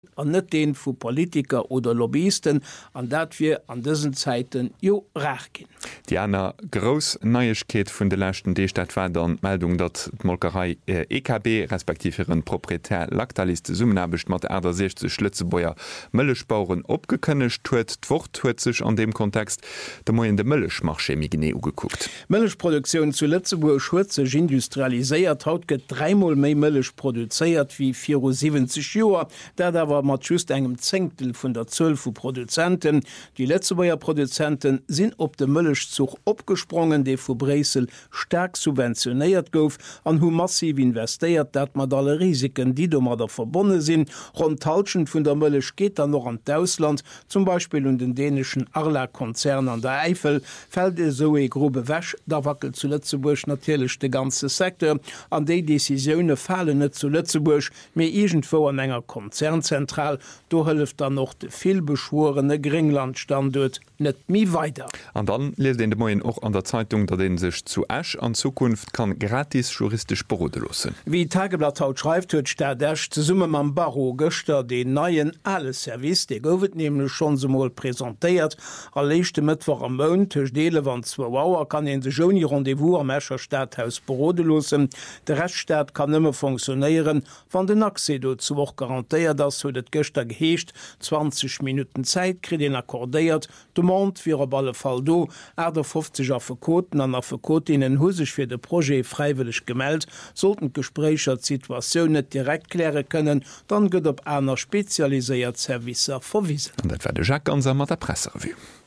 an net den vu Politiker oder Lobbyisten, an dat wir an diesen Zeiten jo rach gin. Die einer Gros Neuigkeit vun de lächten D-Stadt war dann Meldung, dat d'Molkerei EKB respektiv ihren proprietär Lactaliste Summenhabecht mat Äder 60 Lützebauer Mëllechbauuren opgekënnecht huet d'Wort huet sech an dem Kontext der moien de Mëllechmarché mi genau geguckt. Mëllechproduktion zu Lützeburg huet sech industrialiséiert, haut get 3-mal méi Mëllech produzéiert wie 74 Joer, da war mat just engem Zenktel vun der 12 vu Produzenten. Die Lützebauer Produzenten sinn op de Mëllechzug opgesprungen, de vu Bresel stark subventionéiert gouf, an hu massiv investéiert, dat mat alle Risiken, die do mat der verbonne sinn. Rondtalschen vun der Mëllech geht dann noch an d'Ausland, zum Beispiel um den dänischen Arla-Konzern an der Eifel, fällt so e grobe wäsch, da wackelt zu Lützeburg natürlich de ganze Sektor. An déi Decisioune fallen net zu Lützeburg, mé irgendwo an enger Konzernzentral, do hëlleft dann noch de vielbeschworene Gringland-Standort net mi weiter. An dann les den de Moien och an der Zeitung, dat den sech zu Asch an Zukunft kann gratis juristisch berodelossen. Wie Tageblatt haut schreibt, huet Stadächt ze Summe am Baro Göster den neien alles Service, de gouft nämlich schon somol präsentéiert. Erlechte Mittwoch am Mount hech Deele van 2 Auer kann en de Joni Rendevous am Mäscher Stadthaus berodelossen. De Rechtsstaat kann nëmme funktionieren, van den Aksedo zu woch garantiiert, dass huet et Göster geheescht 20 Minuten Zeit krit den akkordéiert, de Mont fir op alle Fall do, Äder 50 Afekoten an Afekotinnen husech fir de Projekt freiwillig gemeldt, sollten Gesprächer Situationun net direkt kläre können, dann gëtt op einer spezialisiert Servicer verwiesen. Dat war de Jacques an mat der Presserevu.